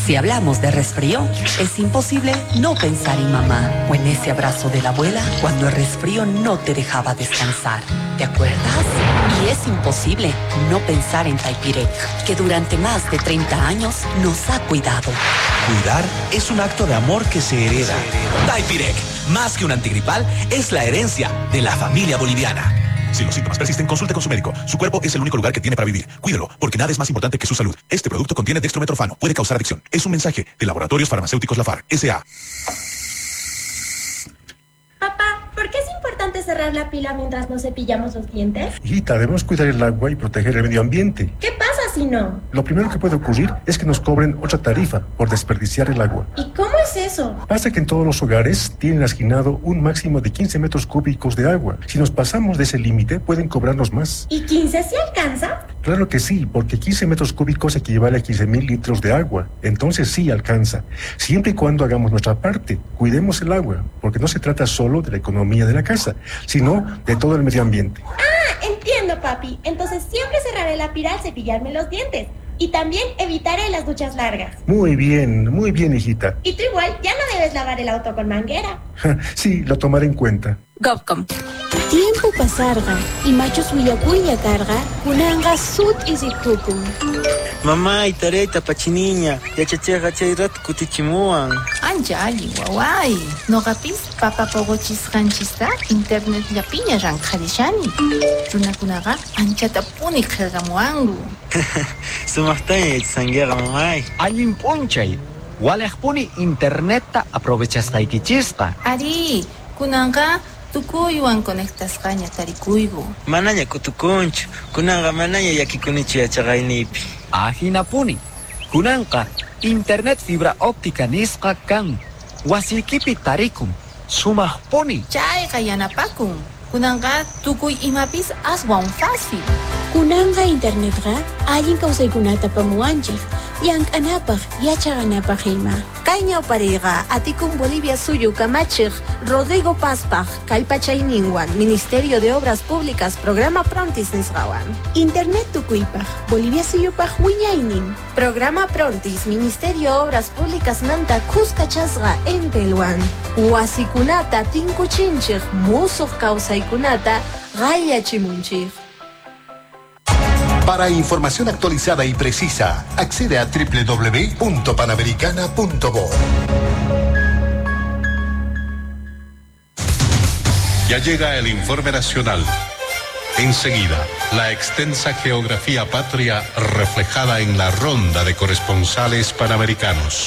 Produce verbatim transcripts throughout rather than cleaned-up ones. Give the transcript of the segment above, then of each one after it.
Si hablamos de resfrío, es imposible no pensar en mamá o en ese abrazo de la abuela cuando el resfrío no te dejaba descansar. ¿Te acuerdas? Y es imposible no pensar en Taipirec, que durante más de treinta años nos ha cuidado. Cuidar es un acto de amor que se hereda. Taipirec, más que un antigripal, es la herencia de la familia boliviana. Si los síntomas persisten, consulte con su médico. Su cuerpo es el único lugar que tiene para vivir. Cuídelo, porque nada es más importante que su salud. Este producto contiene dextrometorfano. Puede causar adicción. Es un mensaje de Laboratorios Farmacéuticos Lafar, S A Papá, ¿por qué es importante cerrar la pila mientras nos cepillamos los dientes? Hijita, debemos cuidar el agua y proteger el medio ambiente. ¿Qué pasa si no? Lo primero que puede ocurrir es que nos cobren otra tarifa por desperdiciar el agua. ¿Y cómo es eso? Pasa que en todos los hogares tienen asignado un máximo de quince metros cúbicos de agua. Si nos pasamos de ese límite, pueden cobrarnos más. ¿Y quince sí alcanza? Claro que sí, porque quince metros cúbicos equivale a quince mil litros de agua. Entonces sí alcanza. Siempre y cuando hagamos nuestra parte, cuidemos el agua, porque no se trata solo de la economía de la casa, sino de todo el medio ambiente. Ah, entiendo, papi. Entonces siempre cerraré la pila al cepillarme los dientes. Y también evitaré las duchas largas. Muy bien, muy bien, hijita. Y tú igual ya no debes lavar el auto con manguera. Sí, lo tomaré en cuenta. Gopcom. Tiempo pasarga y machos huillacuilla carga, kunanga sut y zikukum. Mamá, itareta, pachiniña, yachacheja chayrat kutichimuan. Ancha ali, guawai. No gapis, papa pogochis ranchista, internet yapiña ranjarishani. Runakunaga, anchata puni kergamuangu. Sumachtaña sanguera, mamay. Allin ponchay. Walejpuni interneta aprovechasqaykichisqa. Ari, kunanga, tukuywan conectasqaña tarikuygu. Manaña kutukunchu, kunanga manaña yakikunichu yachaqaynipi. Ajinapuni, kunanqa internet fibra óptica nisqa kan. Wasiykipi tarikum, sumaqpuni. Chayqa yanapakun. Kunanga tukuy imapis aswan fácil. Kunanga internetqa allin kawsaykunata pamuwanchik. Llank'anapaq yachaqanapaq ima. Kayña pariqa atikun Bolivia suyu kamachiq Rodrigo Paspaq kallpachayninwan Ministerio de Obras Públicas Programa Prontis nisqawan. Internet tukuypaq Bolivia suyupaq wiñaynin. Programa Prontis Ministerio Obras Públicas manta kuskachasqa entelwan. Wasikunata tinkuchinchiq musuq kawsaykunata qallachimunchik. Para información actualizada y precisa, accede a doble u doble u doble u punto panamericana punto bo. Ya llega el informe nacional. Enseguida, la extensa geografía patria reflejada en la ronda de corresponsales panamericanos.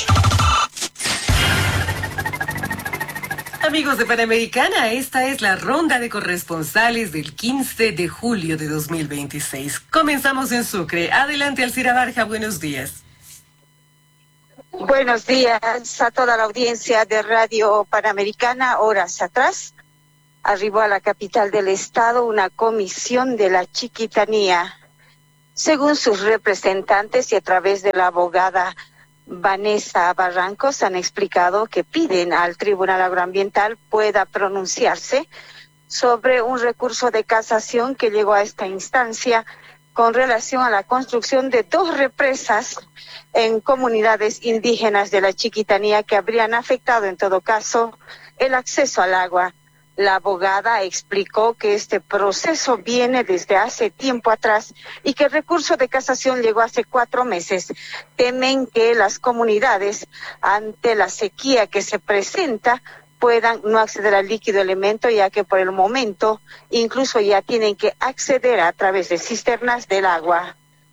Amigos de Panamericana, esta es la ronda de corresponsales del quince de julio de dos mil veintiséis. Comenzamos en Sucre. Adelante, Alcira Barja, buenos días. Buenos días a toda la audiencia de Radio Panamericana. Horas atrás, arribó a la capital del estado una comisión de la Chiquitanía. Según sus representantes y a través de la abogada Vanessa Barrancos, han explicado que piden al Tribunal Agroambiental pueda pronunciarse sobre un recurso de casación que llegó a esta instancia con relación a la construcción de dos represas en comunidades indígenas de la Chiquitanía que habrían afectado en todo caso el acceso al agua. La abogada explicó que este proceso viene desde hace tiempo atrás y que el recurso de casación llegó hace cuatro meses. Temen que las comunidades, ante la sequía que se presenta, puedan no acceder al líquido elemento, ya que por el momento incluso ya tienen que acceder a través de cisternas del agua.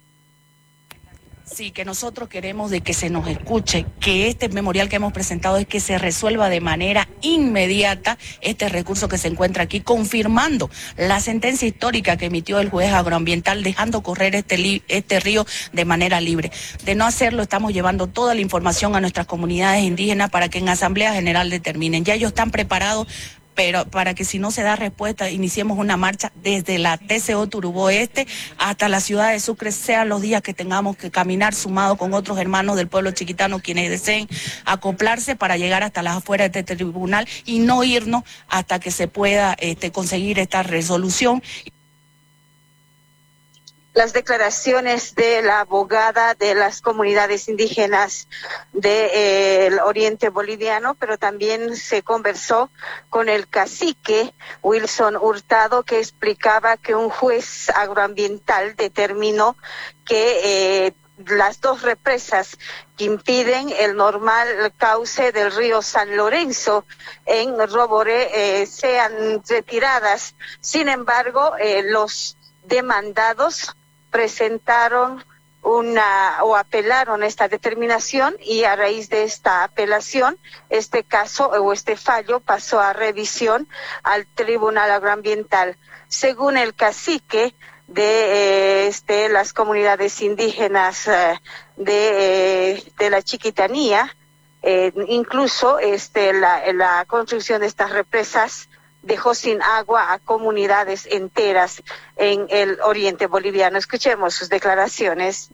Sí, que nosotros queremos de que se nos escuche, que este memorial que hemos presentado es que se resuelva de manera inmediata este recurso que se encuentra aquí, confirmando la sentencia histórica que emitió el juez agroambiental, dejando correr este, li este río de manera libre. De no hacerlo, estamos llevando toda la información a nuestras comunidades indígenas para que en Asamblea General determinen. Ya ellos están preparados, pero para que si no se da respuesta, iniciemos una marcha desde la T C O Turubó Este hasta la ciudad de Sucre, sean los días que tengamos que caminar sumado con otros hermanos del pueblo chiquitano quienes deseen acoplarse para llegar hasta las afueras de este tribunal y no irnos hasta que se pueda este, conseguir esta resolución. las declaraciones de la abogada de las comunidades indígenas del de, eh, oriente boliviano, pero también se conversó con el cacique Wilson Hurtado, que explicaba que un juez agroambiental determinó que eh, las dos represas que impiden el normal cauce del río San Lorenzo en Roboré eh, sean retiradas. Sin embargo, eh, los demandados presentaron una o apelaron esta determinación, y a raíz de esta apelación, este caso o este fallo pasó a revisión al Tribunal Agroambiental. Según el cacique de eh, este, las comunidades indígenas eh, de, eh, de la Chiquitanía, eh, incluso este, la, la construcción de estas represas dejó sin agua a comunidades enteras en el oriente boliviano. Escuchemos sus declaraciones.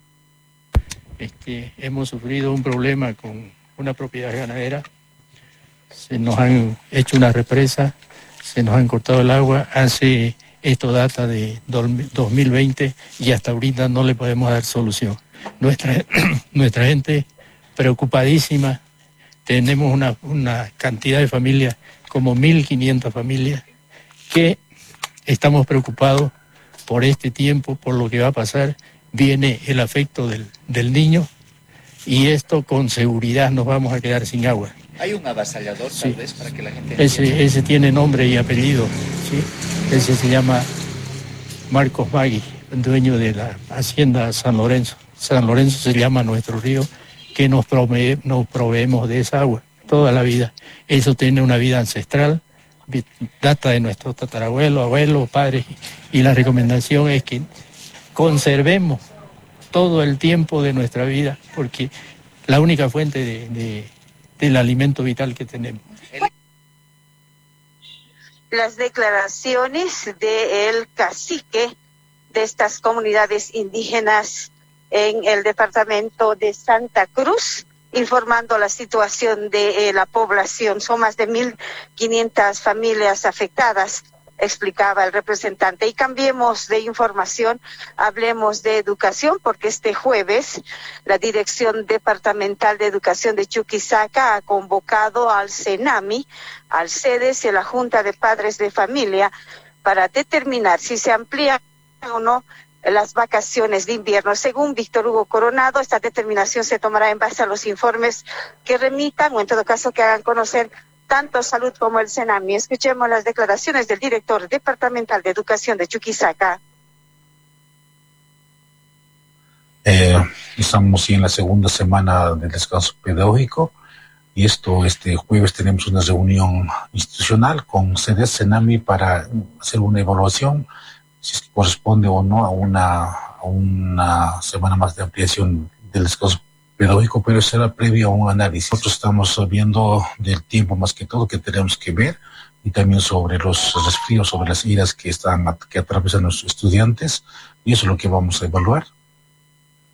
Este, hemos sufrido un problema con una propiedad ganadera. Se nos han hecho una represa, se nos han cortado el agua. Hace, esto data de dos mil veinte y hasta ahorita no le podemos dar solución. Nuestra, nuestra gente preocupadísima. Tenemos una, una cantidad de familias, como mil quinientas familias, que estamos preocupados por este tiempo, por lo que va a pasar. Viene el afecto del, del niño, y esto con seguridad nos vamos a quedar sin agua. ¿Hay un avasallador, tal sí. vez, para que la gente ese, ese tiene nombre y apellido, ¿sí? Ese se llama Marcos Magui, dueño de la hacienda San Lorenzo. San Lorenzo se llama nuestro río, que nos, provee, nos proveemos de esa agua toda la vida. Eso tiene una vida ancestral, data de nuestros tatarabuelos, abuelos, padres, y la recomendación es que conservemos todo el tiempo de nuestra vida, porque la única fuente de, de, del alimento vital que tenemos. Las declaraciones del cacique de estas comunidades indígenas en el departamento de Santa Cruz, informando la situación de eh, la población. Son más de mil quinientas familias afectadas, explicaba el representante. Y cambiemos de información, hablemos de educación, porque este jueves la Dirección Departamental de Educación de Chuquisaca ha convocado al CENAMI, al CEDES y a la Junta de Padres de Familia para determinar si se amplían o no las vacaciones de invierno. Según Víctor Hugo Coronado, esta determinación se tomará en base a los informes que remitan, o en todo caso que hagan conocer tanto Salud como el CENAMI. Escuchemos las declaraciones del director departamental de Educación de Chuquisaca. Eh, estamos en la segunda semana del descanso pedagógico, y esto, este jueves tenemos una reunión institucional con CEDES, CENAMI, para hacer una evaluación si es que corresponde o no a una, a una semana más de ampliación del descanso pedagógico, pero será previo a un análisis. Nosotros estamos viendo del tiempo más que todo que tenemos que ver, y también sobre los resfríos, sobre las iras que están que atraviesan los estudiantes, y eso es lo que vamos a evaluar.